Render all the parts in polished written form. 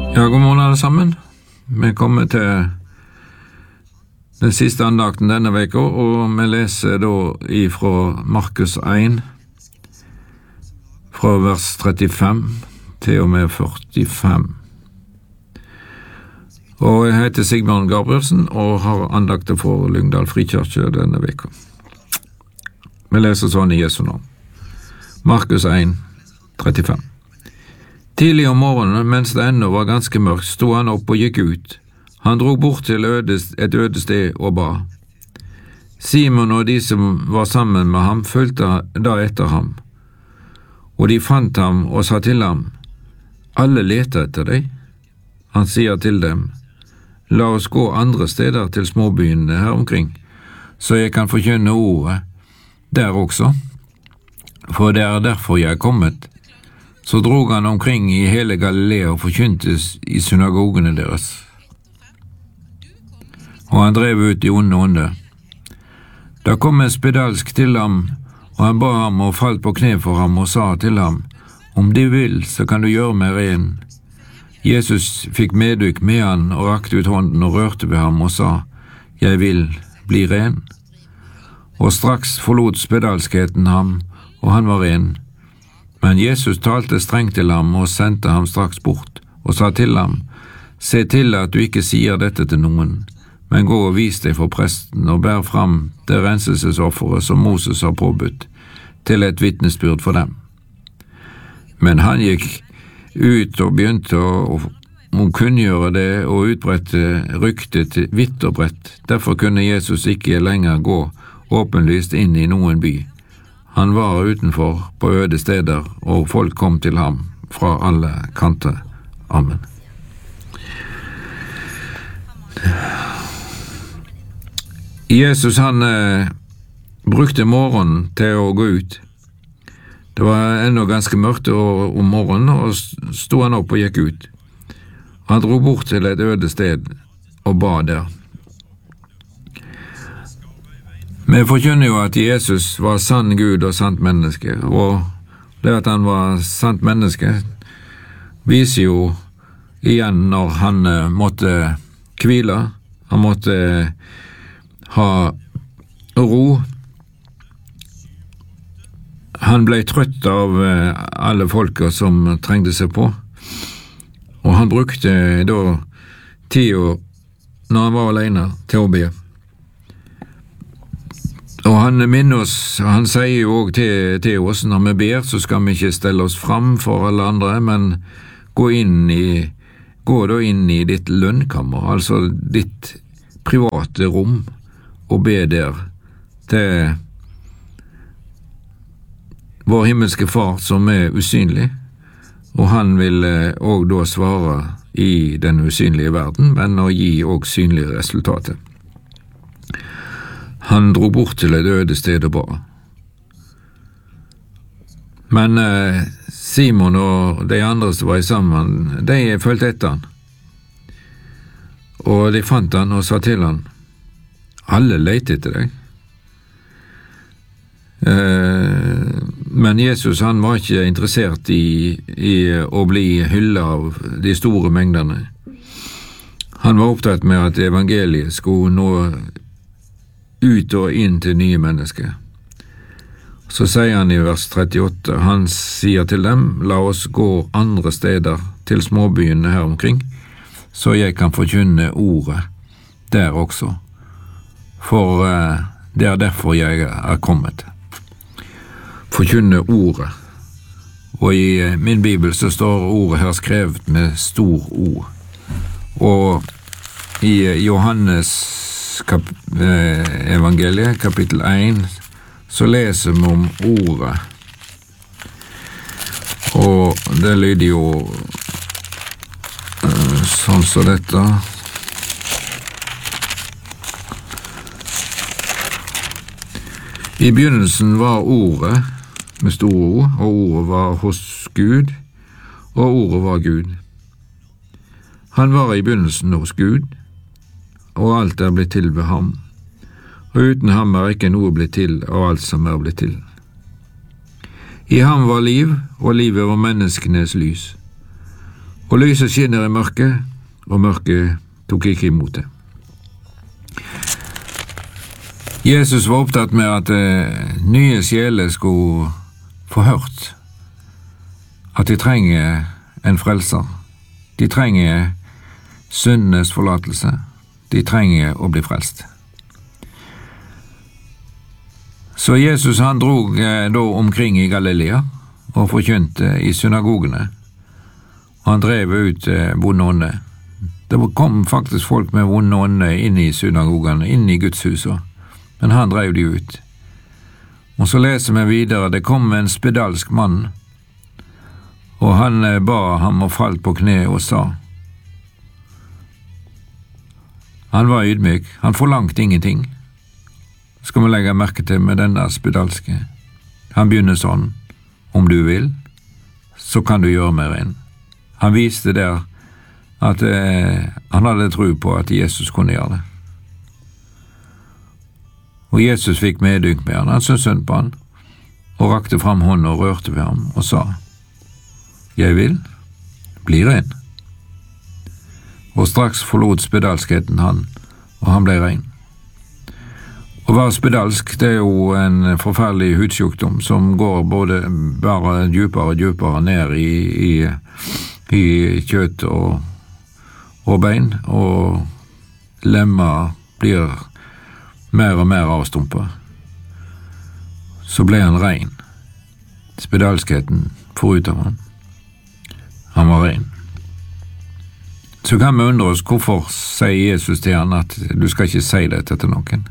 Ja, god morgen alle sammen. Vi kommer til den siste andakten denne veka, og vi leser da ifra Markus 1, fra vers 35 til og med 45. Og jeg heter Sigbjørn Gabrielsen og har andakter for Lyngdal Frikirke denne veka. Vi leser sånn i Jesu navn. Markus 1, 35. Tidlig om morgenen, mens det ennå var ganske mørkt, stod han opp og gikk ut. Han drog bort til et øde sted og ba. Simon og de som var sammen med ham fulgte da etter ham. Og de fant ham og sa til ham, «Alle leter etter deg.» Han sier til dem, «La oss gå andre steder til småbyene her omkring, så jeg kan forkynne ordet der også, for det er derfor jeg er kommet.» Så drog han omkring i hele Galilea og forkynte i synagogene deres. Og han drev ut de onde ånder. Da kom en spedalsk til ham, og han ba ham og falt på kne for ham og sa til ham, «Om de vil, så kan du gjøre meg ren.» Jesus fikk medykk med han og rakte ut hånden og rørte ved ham og sa, «Jeg vil bli ren.» Og straks forlot spedalskheten ham, og han var ren. Men Jesus talte strengt til ham og sendte ham straks bort, og sa til ham, «Se til at du ikke sier dette til noen, men gå og vis deg for presten og bær fram det renselsesofferet som Moses har påbudt, til et vitnesbyrd for dem.» Men han gikk ut og begynte å kunngjøre det og utbredte ryktet vidt og bredt. Derfor kunne Jesus ikke lenger gå åpenlyst inn i noen by. Han var utenfor på øde steder, og folk kom til ham fra alle kanter. Amen. Jesus han brukte morgenen til å gå ut. Det var ennå ganske mørkt om morgenen, og stod han opp og gikk ut. Han dro bort til et øde sted og ba der. Vi forkynner jo at Jesus var sann Gud og sant menneske, og det at han var sant menneske viser jo igjen når han måtte hvile, han måtte ha ro. Han ble trøtt av alle folka som trengte seg på, og han brukte da tida når han var alene til å be. Og han minner oss, han sier jo også til oss, når vi ber, så skal vi ikke stelle oss fram for alle andre, men gå da inn i ditt lønnkammer, altså ditt private rom, og be der til vår himmelske Far som er usynlig, og han vil også da svare i den usynlige verden, men å gi også synlige resultater. Han dro bort til et øde sted og ba. Men Simon og de andre som var sammen, de følte etter han. Og de fant han og sa til han, «Alle lette etter deg.» Men Jesus han var ikke interessert i å bli hyllet av de store mengdene. Han var opptatt med at evangeliet skulle nå ut og inn til nye mennesker. Så sier han i vers 38, han sier til dem, «La oss gå andre steder til småbyene her omkring, så jeg kan forkynne ordet der også, for det er derfor jeg er kommet.» Forkynne ordet, og i min bibel så står ordet her skrevet med stor O, og i Johannes evangeliet, kapittel 1, så leser vi om ordet, og det lyder jo sånn som dette. I begynnelsen var ordet med store ord, og ordet var hos Gud, og ordet var Gud. Han var i begynnelsen hos Gud, og alt er blitt til ved ham, og uten ham er ikke noe blitt til av alt som er blitt til. I ham var liv, og livet var menneskenes lys. Og lyset skinner i mørket, og mørket tok ikke imot det. Jesus var opptatt med at nye sjeler skulle få hørt at de trenger en frelser. De trenger syndenes forlatelse. De trenger å bli frelst. Så Jesus han drog da omkring i Galilea og forkynte i synagogene. Han drev ut vonde ånder. Det kom faktisk folk med vonde ånder inn i synagogene, inn i Guds huset, men han drev de ut. Og så leser vi videre, det kom en spedalsk mann, og han ba ham og falt på kne og sa. Han var ydmyk, han forlangte ingenting. Skal vi legge merke til med denne spedalske. Han begynner sånn, om du vil, så kan du gjøre meg ren. Han viste der at han hadde tro på at Jesus kunne gjøre det. Og Jesus fikk medynk med han syntes synd på han, og rakte fram hånden og rørte ved ham og sa, «Jeg vil, bli ren.» Og straks forlot spedalskheten han, og han ble ren. Å være spedalsk, det er jo en forferdelig hudsjukdom som går bare dypere og dypere ned i kjøtt og bein, og lemmer blir mer og mer avstumpet. Så ble han ren. Spedalskheten forut av han. Han var ren. Så kan vi undre oss, hvorfor sier Jesus til han at du skal ikke si dette til noen?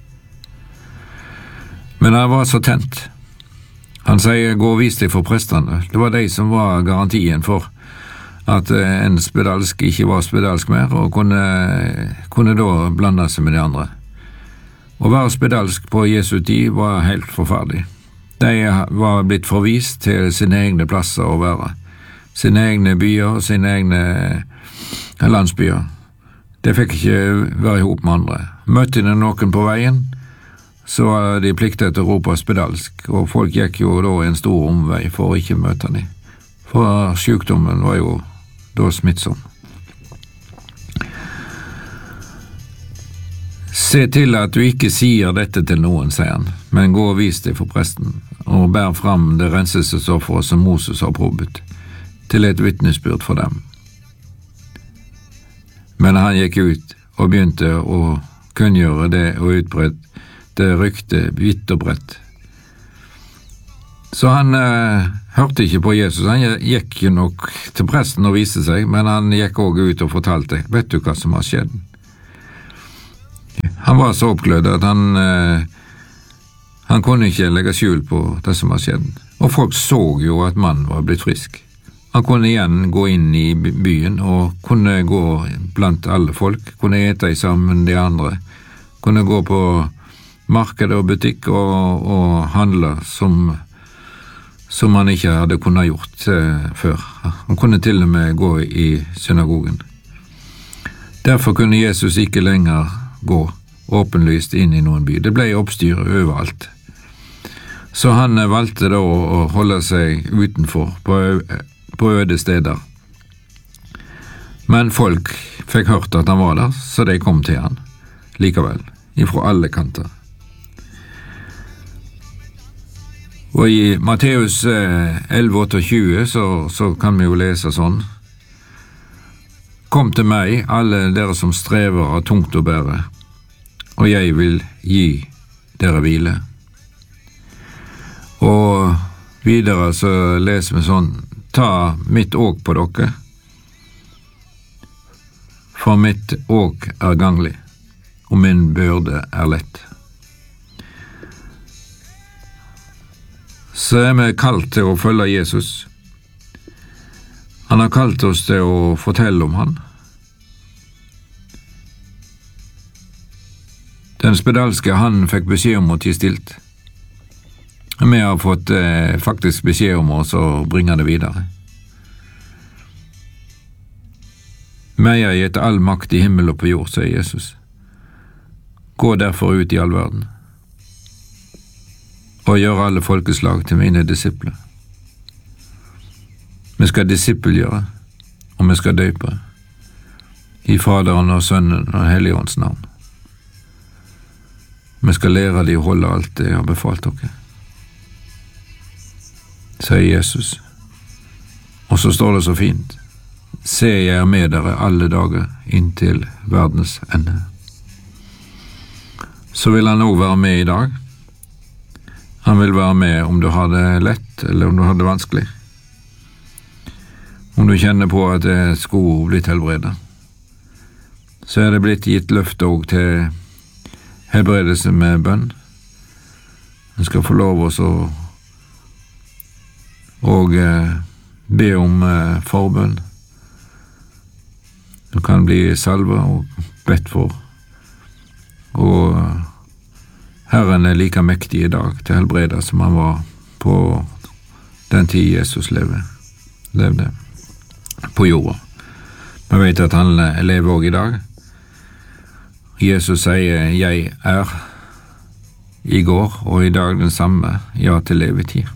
Men han var så tent. Han sier, gå og vis deg for prestene. Det var de som var garantien for at en spedalsk ikke var spedalsk mer, og kunne da blande seg med de andre. Å være spedalsk på Jesu tid var helt forferdelig. De var blitt forvist til sine egne plasser å være. Sine egne byer og sine egne landsbyer. De fikk ikke være ihop med andre. Møtte de noen på veien, så var de pliktet til å rope spedalsk, og folk gikk jo da en stor omvei for å ikke møte dem. For sykdommen var jo da smittsom. Se til at du ikke sier dette til noen, sier han, men gå og vis deg for presten, og bær fram det renselsesofferet som Moses har påbudt, til et vitnesbyrd for dem. Men han gikk ut og begynte å kunngjøre det og utbredt det rykte vidt og bredt. Så han hørte ikke på Jesus. Han gikk jo nok til presten og viste seg, men han gikk også ut og fortalte, vet du hva som har skjedd? Han var så oppglødd at han kunne ikke legge skjul på det som har skjedd. Og folk så jo at mannen var blitt frisk. Han kunne igjen gå inn i byen og kunne gå blant alle folk, kunne ete sammen de andre, kunne gå på marked og butikk og handle som han ikke hadde kunnet gjort før. Han kunne til og med gå i synagogen. Derfor kunne Jesus ikke lenger gå åpenlyst inn i noen by. Det ble oppstyr overalt. Så han valgte da å holde seg utenfor på øde steder. Men folk fikk hørt at han var der, så de kom til han likevel, ifra alle kanter. Og i Matteus 11:28 så kan vi jo lese sånn, «Kom til meg, alle dere som strever av tungt å bære, og jeg vil gi dere hvile.» Og videre så leser vi sånn, «Ta mitt åk på dere, for mitt åk er ganglig, og min byrde er lett.» Så er vi kalt til å følge Jesus. Han har kalt oss til å fortelle om han. Den spedalske han fikk beskjed om å tie stilt. Vi har fått faktisk beskjed om oss å bringe det videre. Meg er gitt all makt i himmel og på jord, sier Jesus. Gå derfor ut i all verden og gjøre alle folkeslag til mine disipler. Vi skal disippelgjøre og vi skal døpe i Faderen og Sønnen og Helligåndens navn. Vi skal lære de å holde alt det jeg har befalt dere, sier Jesus. Og så står det så fint: se, jeg er med dere alle dager inntil verdens ende. Så vil han også være med i dag. Han vil være med om du har det lett, eller om du har det vanskelig. Om du kjenner på at det skulle blitt helbredet, så er det blitt gitt løfte også til helbredelse med bønn. Du skal få lov å be om forbønn. Du kan bli salvet og bedt for. Og Herren er like mektig i dag til helbrede som han var på den tid Jesus levde på jorda. Vi vet at han lever også i dag. Jesus sier, jeg er i går og i dag den samme, ja til evig tid.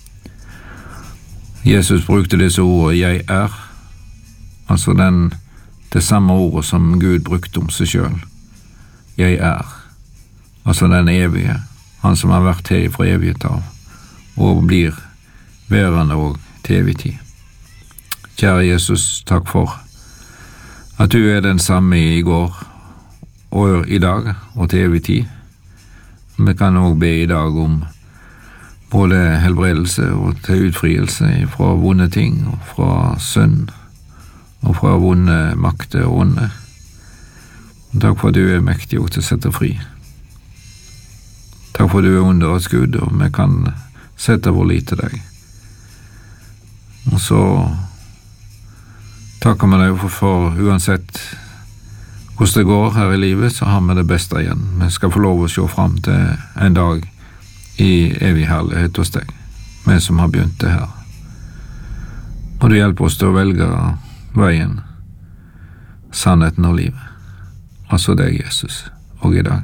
Jesus brukte disse ordene, jeg er, altså det samme ordet som Gud brukte om seg selv. Jeg er, altså den evige, han som har vært her fra evighet av, og blir værende og til evig tid. Kjære Jesus, takk for at du er den samme i går og i dag og til evig tid. Vi kan også be i dag om både helbredelse og til utfrielse fra vonde ting, og fra synd, og fra vonde makter og ånder. Takk for at du er mektig og til å sette fri. Takk for at du er underets Gud, og vi kan sette vår lit til deg. Og så takker vi deg for uansett hvordan det går her i livet, så har vi det beste igjen. Vi skal få lov å se frem til en dag i evig herlighet hos deg, vi som har begynt det her. Og du hjelper oss til å velge veien, sannheten og livet. Altså deg, Jesus, og i dag.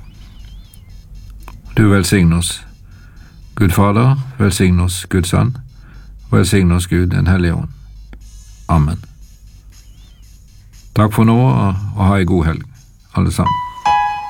Du velsigner oss, Gud Fader, velsigner oss, Gud Sønn, velsigner oss, Gud, den Hellige Ånd. Amen. Takk for nå, og ha en god helg, alle sammen.